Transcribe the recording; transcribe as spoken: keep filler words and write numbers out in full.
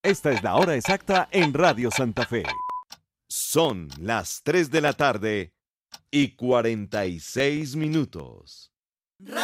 Esta es la hora exacta en Radio Santa Fe. Son las tres de la tarde y cuarenta y seis minutos.